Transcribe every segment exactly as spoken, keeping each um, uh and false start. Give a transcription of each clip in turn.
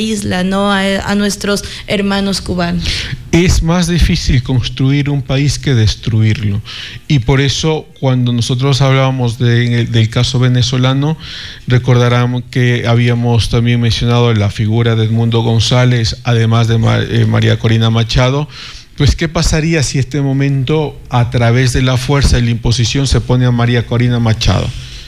isla, ¿no? A, a nuestros hermanos cubanos. Es más difícil construir un país que destruirlo. Y por eso, cuando nosotros hablábamos de, del caso venezolano, recordarán que habíamos también mencionado la figura de Edmundo González, además de Mar, eh, María Corina Machado. Pues, ¿qué pasaría si este momento, a través de la fuerza y la imposición, se pone a María Corina Machado?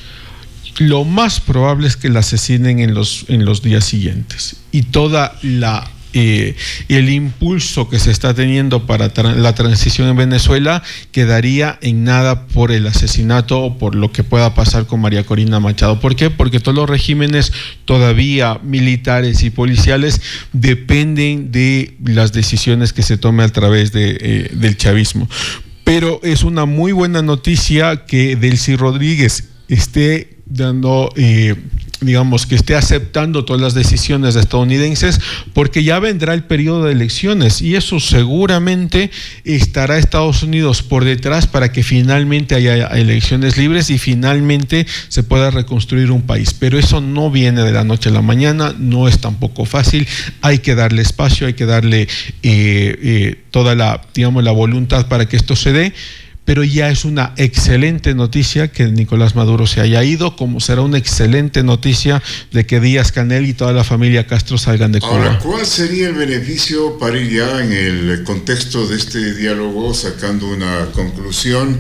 Lo más probable es que la asesinen en los, en los días siguientes. Y toda la Eh, el impulso que se está teniendo para tra- la transición en Venezuela quedaría en nada por el asesinato o por lo que pueda pasar con María Corina Machado. ¿Por qué? Porque todos los regímenes todavía militares y policiales dependen de las decisiones que se tomen a través de, eh, del chavismo. Pero es una muy buena noticia que Delcy Rodríguez esté dando... Eh, digamos, que esté aceptando todas las decisiones estadounidenses, porque ya vendrá el periodo de elecciones y eso seguramente estará Estados Unidos por detrás para que finalmente haya elecciones libres y finalmente se pueda reconstruir un país. Pero eso no viene de la noche a la mañana, no es tampoco fácil, hay que darle espacio, hay que darle eh, eh, toda la, digamos, la voluntad para que esto se dé. Pero ya es una excelente noticia que Nicolás Maduro se haya ido, como será una excelente noticia de que Díaz-Canel y toda la familia Castro salgan de Cuba. Ahora, ¿cuál sería el beneficio para ir ya en el contexto de este diálogo, sacando una conclusión?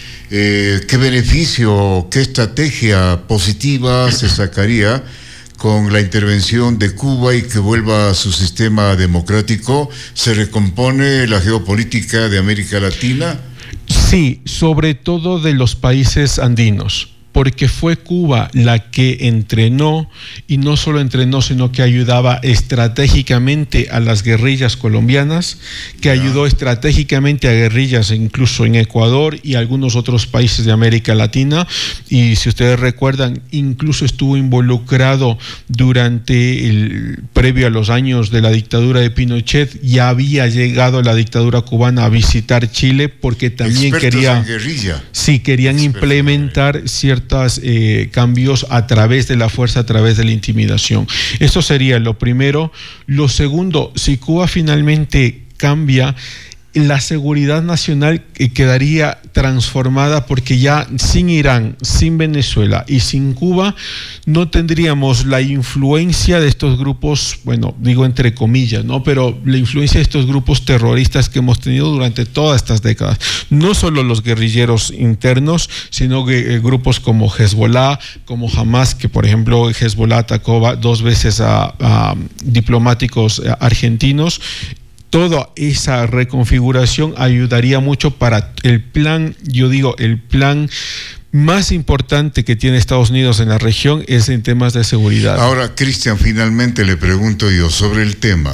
Eh, ¿Qué beneficio, qué estrategia positiva se sacaría con la intervención de Cuba y que vuelva a su sistema democrático? ¿Se recompone la geopolítica de América Latina? Sí, sobre todo de los países andinos, porque fue Cuba la que entrenó, y no solo entrenó, sino que ayudaba estratégicamente a las guerrillas colombianas, que ayudó estratégicamente a guerrillas incluso en Ecuador y algunos otros países de América Latina, y si ustedes recuerdan, incluso estuvo involucrado durante el previo a los años de la dictadura de Pinochet, ya había llegado la dictadura cubana a visitar Chile porque también Expertos quería, en guerrilla. sí, querían Expertos implementar ciertos Eh, cambios a través de la fuerza, a través de la intimidación. Eso sería lo primero. Lo segundo, si Cuba finalmente cambia, la seguridad nacional quedaría transformada, porque ya sin Irán, sin Venezuela y sin Cuba no tendríamos la influencia de estos grupos, bueno, digo entre comillas, ¿no? Pero la influencia de estos grupos terroristas que hemos tenido durante todas estas décadas. No solo los guerrilleros internos, sino que eh, grupos como Hezbollah, como Hamas, que por ejemplo Hezbollah atacó dos veces a, a diplomáticos argentinos. Toda esa reconfiguración ayudaría mucho para el plan, yo digo, el plan más importante que tiene Estados Unidos en la región es en temas de seguridad. Ahora, Cristian, finalmente le pregunto yo sobre el tema.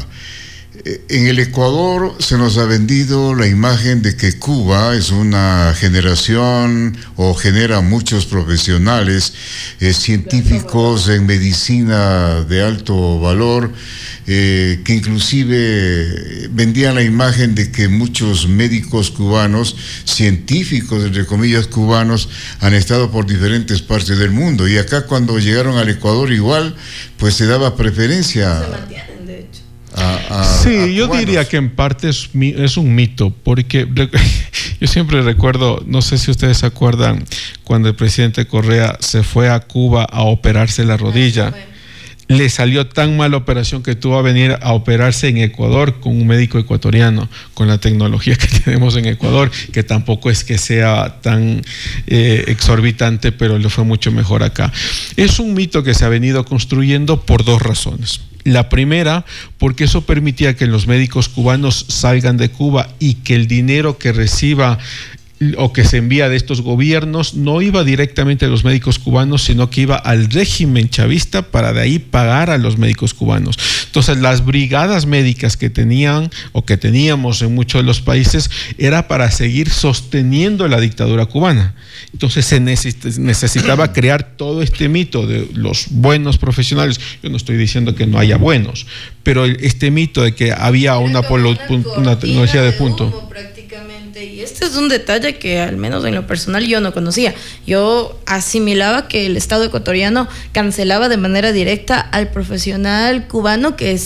En el Ecuador se nos ha vendido la imagen de que Cuba es una generación o genera muchos profesionales, eh, científicos en medicina de alto valor, eh, que inclusive vendían la imagen de que muchos médicos cubanos, científicos entre comillas cubanos, han estado por diferentes partes del mundo. Y acá cuando llegaron al Ecuador igual, pues se daba preferencia. Se mantienen, de hecho. A, a, sí, a yo diría que en parte es, es un mito, porque yo siempre recuerdo, no sé si ustedes se acuerdan, cuando el presidente Correa se fue a Cuba a operarse la rodilla, le salió tan mala operación que tuvo que venir a operarse en Ecuador con un médico ecuatoriano, con la tecnología que tenemos en Ecuador, que tampoco es que sea tan eh, exorbitante, pero le fue mucho mejor acá. Es un mito que se ha venido construyendo por dos razones. La primera, porque eso permitía que los médicos cubanos salgan de Cuba y que el dinero que reciba o que se envía de estos gobiernos no iba directamente a los médicos cubanos, sino que iba al régimen chavista para de ahí pagar a los médicos cubanos. Entonces, las brigadas médicas que tenían o que teníamos en muchos de los países era para seguir sosteniendo la dictadura cubana. Entonces, se necesitaba crear todo este mito de los buenos profesionales. Yo no estoy diciendo que no haya buenos, pero este mito de que había una, polo, una tecnología de punto. Y este es un detalle que al menos en lo personal yo no conocía. Yo asimilaba que el Estado ecuatoriano cancelaba de manera directa al profesional cubano que